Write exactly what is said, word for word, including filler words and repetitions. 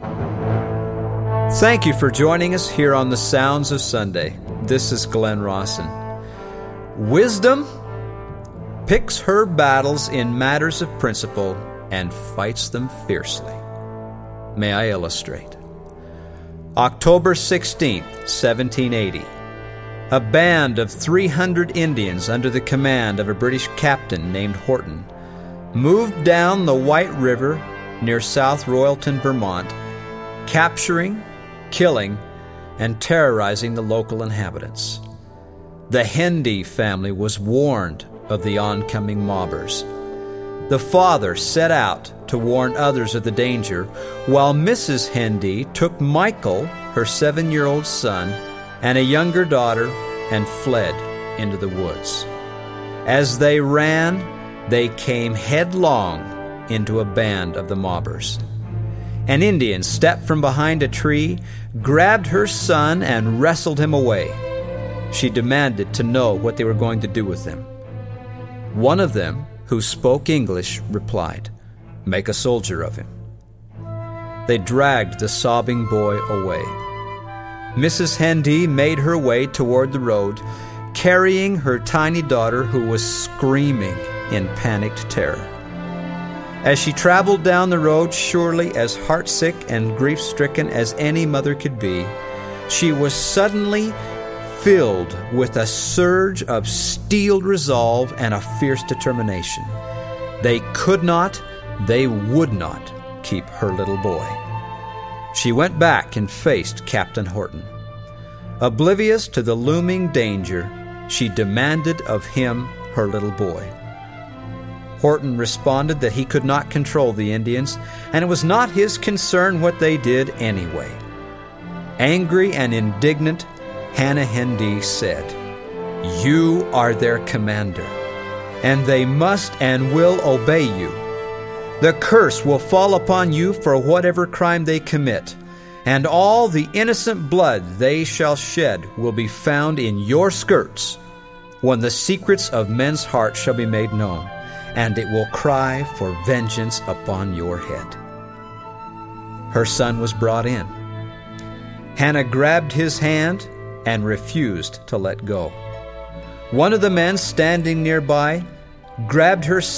Thank you for joining us here on the Sounds of Sunday. This is Glenn Rawson. Wisdom picks her battles in matters of principle and fights them fiercely. May I illustrate? October sixteenth, seventeen eighty. A band of three hundred Indians under the command of a British captain named Horton moved down the White River near South Royalton, Vermont, capturing, killing, and terrorizing the local inhabitants. The Hendy family was warned of the oncoming mobbers. The father set out to warn others of the danger, while Missus Hendy took Michael, her seven-year-old son, and a younger daughter, and fled into the woods. As they ran, they came headlong into a band of the mobbers. An Indian stepped from behind a tree, grabbed her son, and wrestled him away. She demanded to know what they were going to do with him. One of them, who spoke English, replied, "Make a soldier of him." They dragged the sobbing boy away. Missus Hendy made her way toward the road, carrying her tiny daughter, who was screaming in panicked terror. As she traveled down the road, surely as heartsick and grief-stricken as any mother could be, she was suddenly filled with a surge of steeled resolve and a fierce determination. They could not, they would not keep her little boy. She went back and faced Captain Horton. Oblivious to the looming danger, she demanded of him her little boy. Horton responded that he could not control the Indians, and it was not his concern what they did anyway. Angry and indignant, Hannah Hendy said, "You are their commander, and they must and will obey you. The curse will fall upon you for whatever crime they commit, and all the innocent blood they shall shed will be found in your skirts when the secrets of men's hearts shall be made known, and it will cry for vengeance upon your head." Her son was brought in. Hannah grabbed his hand and refused to let go. One of the men standing nearby grabbed her